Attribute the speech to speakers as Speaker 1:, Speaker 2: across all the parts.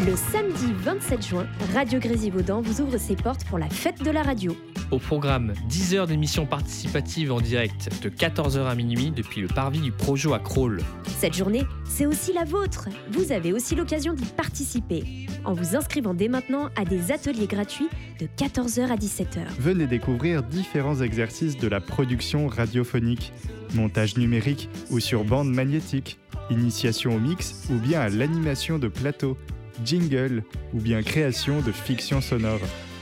Speaker 1: Le samedi 27 juin, Radio Grésivaudan vous ouvre ses portes pour la fête de la radio.
Speaker 2: Au programme, 10 heures d'émissions participatives en direct de 14h à minuit depuis le parvis du Projo à Crolles.
Speaker 1: Cette journée, c'est aussi la vôtre. Vous avez aussi l'occasion d'y participer en vous inscrivant dès maintenant à des ateliers gratuits de 14h à 17h.
Speaker 3: Venez découvrir différents exercices de la production radiophonique, montage numérique ou sur bande magnétique, initiation au mix ou bien à l'animation de plateau, jingle ou bien création de fiction sonore.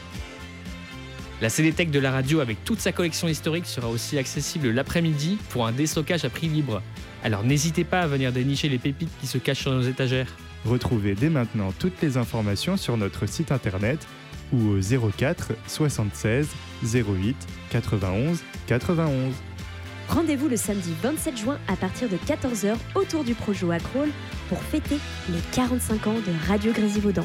Speaker 2: La CDTech de la radio avec toute sa collection historique sera aussi accessible l'après-midi pour un déstockage à prix libre. Alors n'hésitez pas à venir dénicher les pépites qui se cachent sur nos étagères.
Speaker 3: Retrouvez dès maintenant toutes les informations sur notre site internet ou au 04 76 08 91 91.
Speaker 1: Rendez-vous le samedi 27 juin à partir de 14h autour du Projo à Crolles pour fêter les 45 ans de Radio Grésivaudan.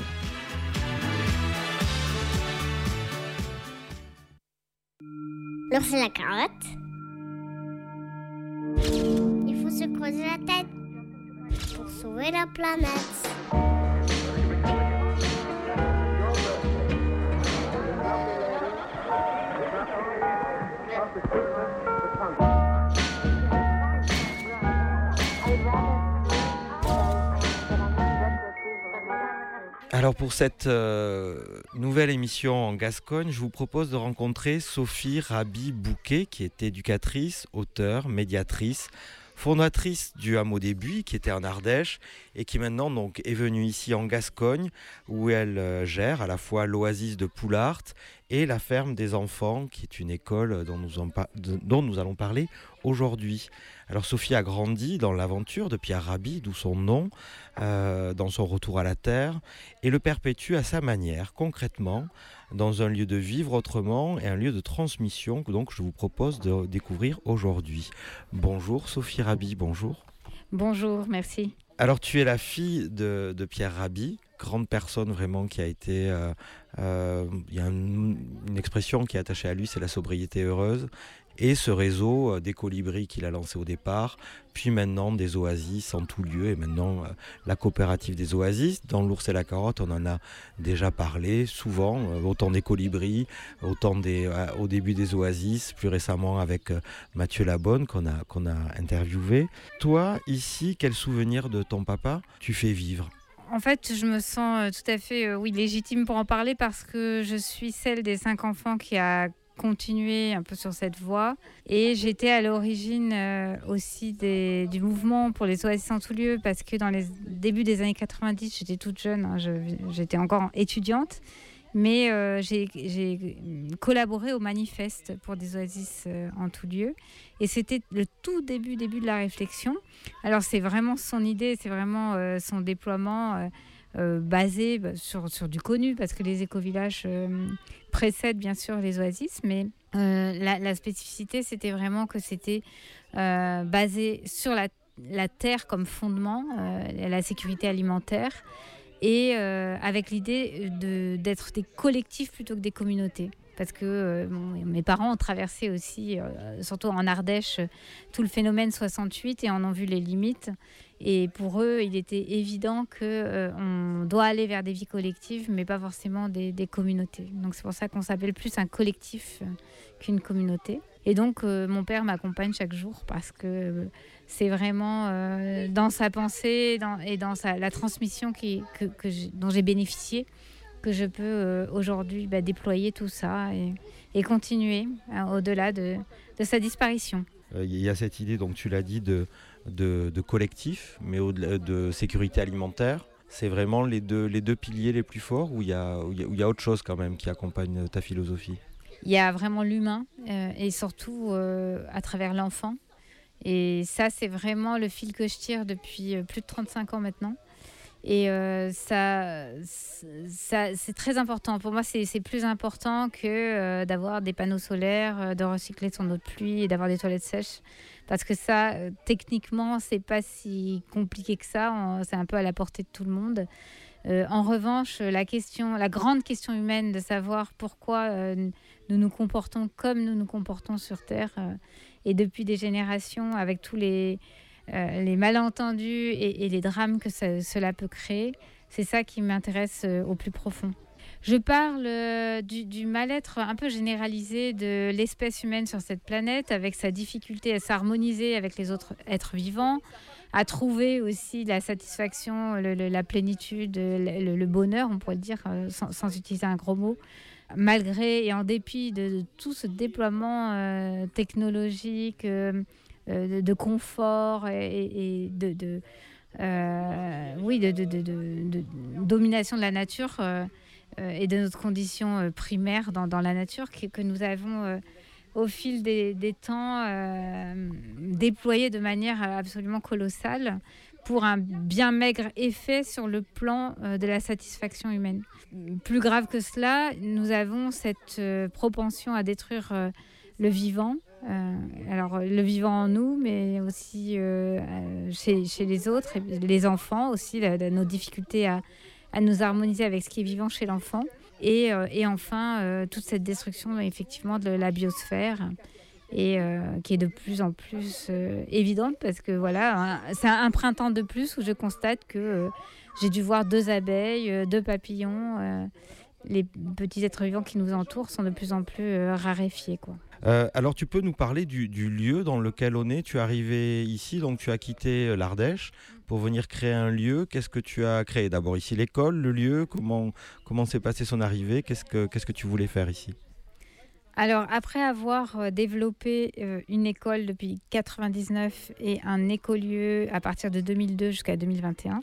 Speaker 4: Lancer la carotte. Il faut se creuser la tête pour sauver la planète.
Speaker 5: Alors pour cette nouvelle émission en Gascogne, je vous propose de rencontrer Sophie Raby-Bouquet, qui est éducatrice, auteure, médiatrice, fondatrice du Hameau des Buis, qui était en Ardèche, et qui maintenant donc est venue ici en Gascogne, où elle gère à la fois l'oasis de Poulart et la ferme des enfants, qui est une école dont nous allons parler aujourd'hui. Alors Sophie a grandi dans l'aventure de Pierre Rabhi, d'où son nom, dans son retour à la terre, et le perpétue à sa manière, concrètement, dans un lieu de vivre autrement et un lieu de transmission que donc je vous propose de découvrir aujourd'hui. Bonjour Sophie Rabhi, bonjour.
Speaker 6: Bonjour, merci.
Speaker 5: Alors tu es la fille de Pierre Rabhi, grande personne vraiment qui a été... Il y a une expression qui est attachée à lui, c'est la sobriété heureuse. Et ce réseau des colibris qu'il a lancé au départ, puis maintenant des oasis en tout lieu, et maintenant la coopérative des oasis. Dans l'ours et la carotte, on en a déjà parlé souvent, autant des colibris, autant au début des oasis, plus récemment avec Mathieu Labonne qu'on a interviewé. Toi, ici, quel souvenir de ton papa tu fais vivre ?
Speaker 6: En fait, je me sens tout à fait légitime pour en parler parce que je suis celle des 5 enfants qui a continué un peu sur cette voie. Et j'étais à l'origine aussi du mouvement pour les oasis en tout lieu parce que dans les débuts des années 90, j'étais toute jeune, j'étais encore étudiante. Mais j'ai collaboré au manifeste pour des oasis en tout lieu. Et c'était le tout début de la réflexion. Alors c'est vraiment son idée, c'est vraiment son déploiement basé sur du connu, parce que les écovillages précèdent bien sûr les oasis. Mais la spécificité, c'était vraiment que c'était basé sur la terre comme fondement, la sécurité alimentaire. Et avec l'idée d'être des collectifs plutôt que des communautés. Parce que mes parents ont traversé aussi, surtout en Ardèche, tout le phénomène 68 et en ont vu les limites. Et pour eux, il était évident qu'on doit aller vers des vies collectives, mais pas forcément des communautés. Donc c'est pour ça qu'on s'appelle plus un collectif qu'une communauté. Et donc mon père m'accompagne chaque jour parce que c'est vraiment dans sa pensée et dans la transmission dont j'ai bénéficié que je peux aujourd'hui déployer tout ça et continuer au-delà de sa disparition.
Speaker 5: Il y a cette idée, donc tu l'as dit, de collectif, mais au-delà de sécurité alimentaire. C'est vraiment les deux piliers les plus forts, ou il y a autre chose quand même qui accompagne ta philosophie ?
Speaker 6: Il y a vraiment l'humain et surtout à travers l'enfant. Et ça, c'est vraiment le fil que je tire depuis plus de 35 ans maintenant. Et ça, c'est très important. Pour moi, c'est plus important que d'avoir des panneaux solaires, de recycler son eau de pluie et d'avoir des toilettes sèches. Parce que ça, techniquement, c'est pas si compliqué que ça. C'est un peu à la portée de tout le monde. En revanche, la grande question humaine de savoir pourquoi nous nous comportons comme nous nous comportons sur Terre, et depuis des générations, avec tous les malentendus et les drames que cela peut créer, c'est ça qui m'intéresse au plus profond. Je parle du mal-être un peu généralisé de l'espèce humaine sur cette planète, avec sa difficulté à s'harmoniser avec les autres êtres vivants, à trouver aussi la satisfaction, la plénitude, le bonheur, on pourrait le dire, sans utiliser un gros mot, malgré et en dépit de tout ce déploiement technologique, de confort et de domination de la nature et de notre condition primaire dans la nature que nous avons au fil des temps déployé de manière absolument colossale pour un bien maigre effet sur le plan de la satisfaction humaine. Plus grave que cela, nous avons cette propension à détruire le vivant. Alors le vivant en nous, mais aussi chez les autres, et les enfants aussi, nos difficultés à nous harmoniser avec ce qui est vivant chez l'enfant. Et enfin, toute cette destruction effectivement de la biosphère et qui est de plus en plus évidente parce que voilà, c'est un printemps de plus où je constate que j'ai dû voir 2 abeilles, 2 papillons. Les petits êtres vivants qui nous entourent sont de plus en plus raréfiés, quoi.
Speaker 5: Alors tu peux nous parler du lieu dans lequel on est. Tu es arrivé ici, donc tu as quitté l'Ardèche pour venir créer un lieu. Qu'est-ce que tu as créé? D'abord ici l'école, le lieu, comment s'est passée son arrivée? Qu'est-ce que tu voulais faire ici?
Speaker 6: Alors après avoir développé une école depuis 1999 et un écolieu à partir de 2002 jusqu'à 2021,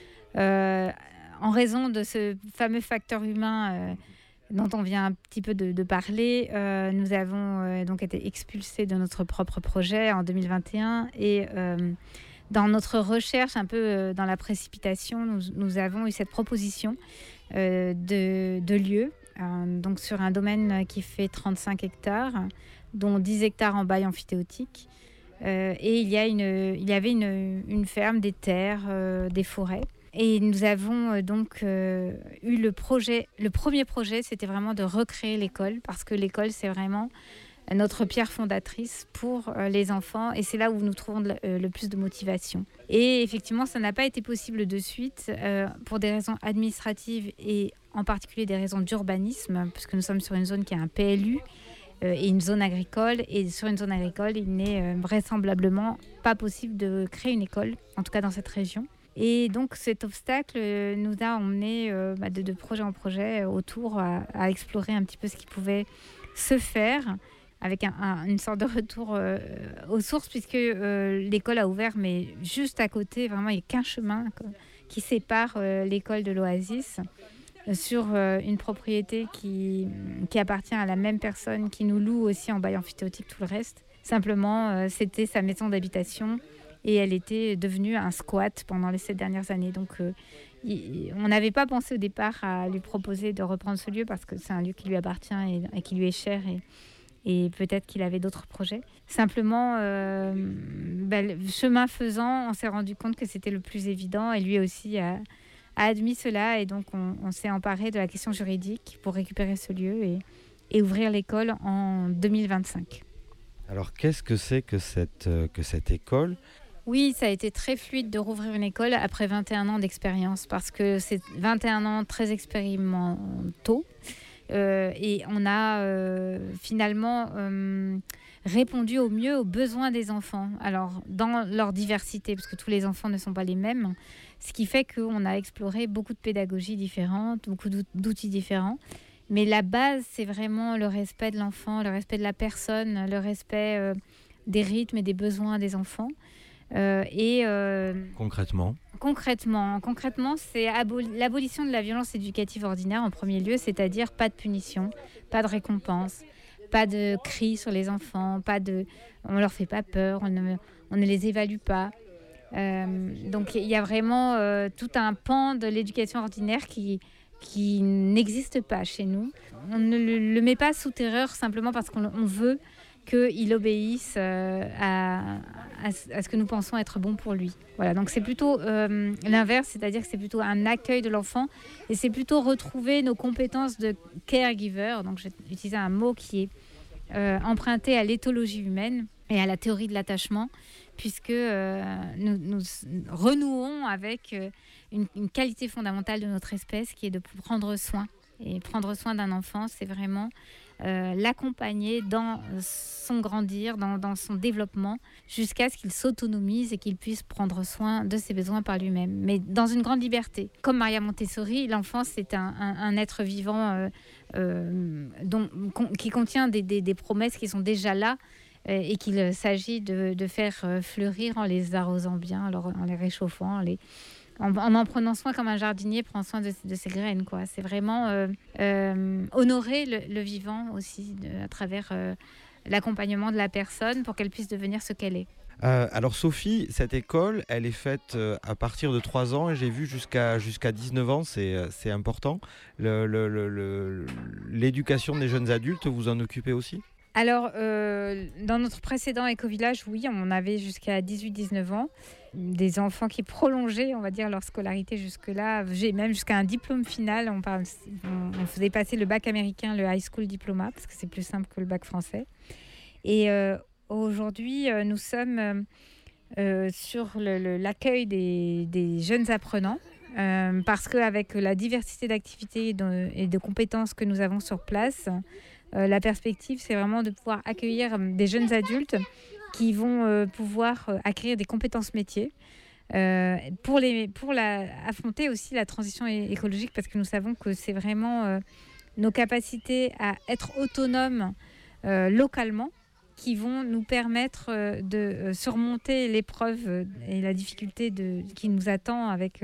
Speaker 6: en raison de ce fameux facteur humain dont on vient un petit peu de parler, nous avons donc été expulsés de notre propre projet en 2021 et dans notre recherche, un peu dans la précipitation, nous avons eu cette proposition de lieu, donc sur un domaine qui fait 35 hectares, dont 10 hectares en bail amphithéotique. Et il y avait une ferme, des terres, des forêts. Et nous avons donc eu le premier projet, c'était vraiment de recréer l'école, parce que l'école, c'est vraiment notre pierre fondatrice pour les enfants, et c'est là où nous trouvons le plus de motivation. Et effectivement, ça n'a pas été possible de suite, pour des raisons administratives, et en particulier des raisons d'urbanisme, puisque nous sommes sur une zone qui a un PLU, et une zone agricole, et sur une zone agricole, il n'est vraisemblablement pas possible de créer une école, en tout cas dans cette région. Et donc cet obstacle nous a emmenés de projet en projet autour à explorer un petit peu ce qui pouvait se faire avec une sorte de retour aux sources, puisque l'école a ouvert, mais juste à côté, vraiment il n'y a qu'un chemin qui sépare l'école de l'Oasis sur une propriété qui appartient à la même personne qui nous loue aussi en bail amphithéotique tout le reste. Simplement, c'était sa maison d'habitation. Et elle était devenue un squat pendant les 7 dernières années. Donc, on n'avait pas pensé au départ à lui proposer de reprendre ce lieu parce que c'est un lieu qui lui appartient et qui lui est cher. Et peut-être qu'il avait d'autres projets. Simplement, chemin faisant, on s'est rendu compte que c'était le plus évident. Et lui aussi a admis cela. Et donc, on s'est emparé de la question juridique pour récupérer ce lieu et ouvrir l'école en 2025.
Speaker 5: Alors, qu'est-ce que c'est que cette école ?
Speaker 6: Oui, ça a été très fluide de rouvrir une école après 21 ans d'expérience parce que c'est 21 ans très expérimentaux et on a finalement répondu au mieux aux besoins des enfants. Alors, dans leur diversité, parce que tous les enfants ne sont pas les mêmes, ce qui fait qu'on a exploré beaucoup de pédagogies différentes, beaucoup d'outils différents. Mais la base, c'est vraiment le respect de l'enfant, le respect de la personne, le respect des rythmes et des besoins des enfants.
Speaker 5: Concrètement,
Speaker 6: c'est l'abolition de la violence éducative ordinaire en premier lieu, c'est-à-dire pas de punition, pas de récompense, pas de cris sur les enfants, on leur fait pas peur, on ne les évalue pas. Donc il y a vraiment tout un pan de l'éducation ordinaire qui n'existe pas chez nous. On ne le met pas sous terreur simplement parce qu'on veut qu'il obéisse à ce que nous pensons être bon pour lui. Voilà, donc c'est plutôt l'inverse, c'est-à-dire que c'est plutôt un accueil de l'enfant et c'est plutôt retrouver nos compétences de caregiver. Donc j'ai utilisé un mot qui est emprunté à l'éthologie humaine et à la théorie de l'attachement, puisque nous renouons avec une qualité fondamentale de notre espèce qui est de prendre soin. Et prendre soin d'un enfant, c'est vraiment l'accompagner dans son grandir, dans son développement, jusqu'à ce qu'il s'autonomise et qu'il puisse prendre soin de ses besoins par lui-même, mais dans une grande liberté. Comme Maria Montessori, l'enfant, c'est un être vivant qui contient des promesses qui sont déjà là et qu'il s'agit de faire fleurir en les arrosant bien, en les réchauffant, en prenant soin comme un jardinier prend soin de ses graines, quoi. C'est vraiment honorer le vivant aussi à travers l'accompagnement de la personne pour qu'elle puisse devenir ce qu'elle est.
Speaker 5: Alors Sophie, cette école, elle est faite à partir de 3 ans et j'ai vu jusqu'à 19 ans, c'est important. L'éducation des jeunes adultes, vous en occupez aussi ?
Speaker 6: Alors, dans notre précédent éco-village, oui, on avait jusqu'à 18-19 ans des enfants qui prolongeaient, on va dire, leur scolarité jusque-là. J'ai même jusqu'à un diplôme final. On faisait passer le bac américain, le high school diploma, parce que c'est plus simple que le bac français. Et aujourd'hui, nous sommes sur l'accueil des jeunes apprenants, parce qu'avec la diversité d'activités et de compétences que nous avons sur place, la perspective, c'est vraiment de pouvoir accueillir des jeunes adultes qui vont pouvoir acquérir des compétences métiers pour affronter aussi la transition écologique, parce que nous savons que c'est vraiment nos capacités à être autonomes localement qui vont nous permettre de surmonter l'épreuve et la difficulté qui nous attend avec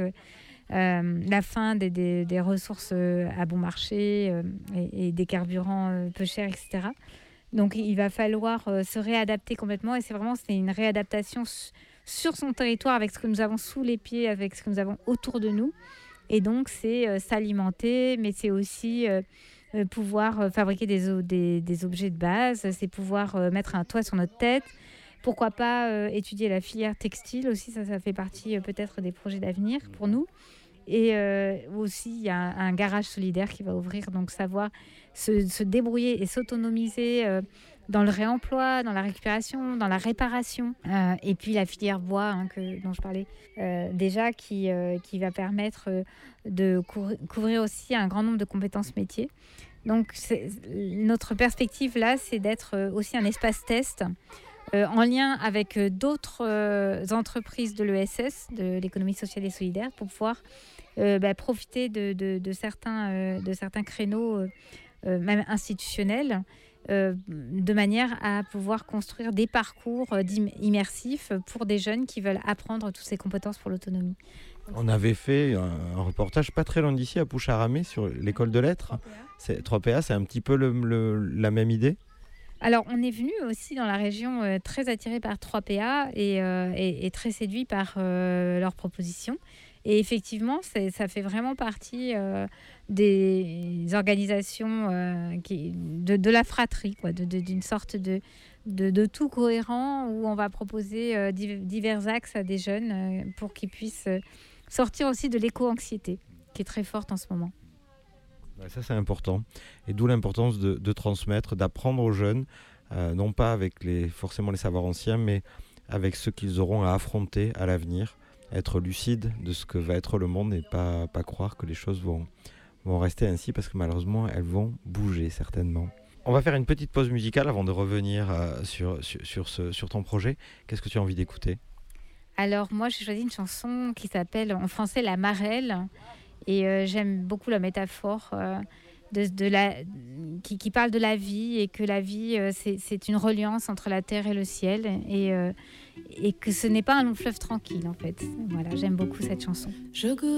Speaker 6: la fin des ressources à bon marché et des carburants peu chers, etc. Donc il va falloir se réadapter complètement, et c'est une réadaptation sur son territoire avec ce que nous avons sous les pieds, avec ce que nous avons autour de nous. Et donc c'est s'alimenter, mais c'est aussi pouvoir fabriquer des objets de base, c'est pouvoir mettre un toit sur notre tête. Pourquoi pas étudier la filière textile aussi, ça fait partie peut-être des projets d'avenir pour nous. Et aussi, il y a un garage solidaire qui va ouvrir, donc savoir se débrouiller et s'autonomiser dans le réemploi, dans la récupération, dans la réparation. Et puis la filière bois dont je parlais déjà, qui va permettre de couvrir aussi un grand nombre de compétences métiers. Donc notre perspective là, c'est d'être aussi un espace test en lien avec d'autres entreprises de l'ESS, de l'économie sociale et solidaire, pour pouvoir profiter de certains créneaux, même institutionnels, de manière à pouvoir construire des parcours immersifs pour des jeunes qui veulent apprendre toutes ces compétences pour l'autonomie.
Speaker 5: On avait fait un reportage pas très loin d'ici, à Poucharamé, sur l'école de lettres. 3PA, c'est un petit peu la même idée ?
Speaker 6: Alors, on est venu aussi dans la région très attiré par 3PA et très séduit par leurs propositions. Et effectivement, ça fait vraiment partie des organisations de la fratrie, quoi, d'une sorte de tout cohérent, où on va proposer divers axes à des jeunes pour qu'ils puissent sortir aussi de l'éco-anxiété, qui est très forte en ce moment.
Speaker 5: Ça, c'est important. Et d'où l'importance de transmettre, d'apprendre aux jeunes, non pas avec forcément les savoirs anciens, mais avec ceux qu'ils auront à affronter à l'avenir, être lucide de ce que va être le monde et pas croire que les choses vont rester ainsi, parce que malheureusement, elles vont bouger certainement. On va faire une petite pause musicale avant de revenir sur ton projet. Qu'est-ce que tu as envie d'écouter ?
Speaker 6: Alors moi, j'ai choisi une chanson qui s'appelle en français La Marelle. Et j'aime beaucoup la métaphore qui parle de la vie, et que la vie, c'est une reliance entre la terre et le ciel, et que ce n'est pas un long fleuve tranquille, en fait. Voilà, j'aime beaucoup cette chanson.